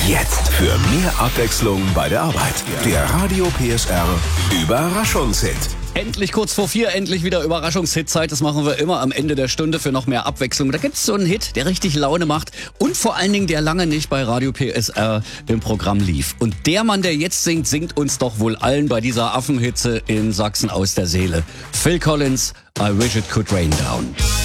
Jetzt für mehr Abwechslung bei der Arbeit. Der Radio PSR Überraschungshit. Endlich kurz vor 4, endlich wieder Überraschungshit-Zeit. Das machen wir immer am Ende der Stunde für noch mehr Abwechslung. Da gibt's so einen Hit, der richtig Laune macht und vor allen Dingen, der lange nicht bei Radio PSR im Programm lief. Und der Mann, der jetzt singt, singt uns doch wohl allen bei dieser Affenhitze in Sachsen aus der Seele. Phil Collins, I Wish It Could Rain Down.